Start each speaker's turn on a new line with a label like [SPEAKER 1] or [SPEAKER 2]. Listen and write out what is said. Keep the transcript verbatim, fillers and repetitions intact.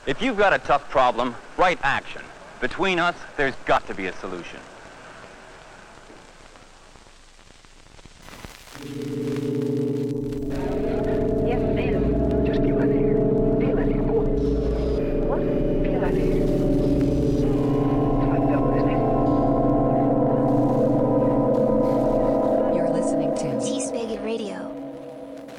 [SPEAKER 1] If you've got a tough problem, write action. Between us, there's got to be a solution.